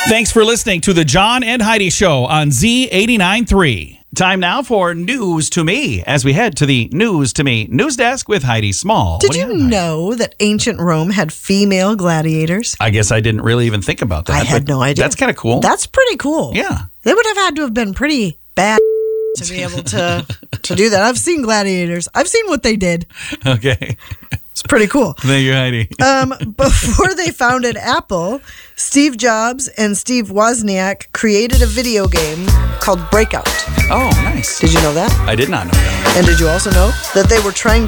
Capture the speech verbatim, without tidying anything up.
Thanks for listening to the John and Heidi Show on Z eighty-nine point three. Time now for News to Me as we head to the News to Me news desk with Heidi Small. Did What do you have, Heidi? know that ancient Rome had female gladiators? I guess I didn't really even think about that. I had but no idea. That's kind of cool. That's pretty cool. Yeah. They would have had to have been pretty bad to be able to, to do that. I've seen gladiators. I've seen what they did. Okay. It's pretty cool. Thank you, Heidi. Um, before they founded Apple, Steve Jobs and Steve Wozniak created a video game called Breakout. Oh, nice. Did you know that? I did not know that. And did you also know that they were trying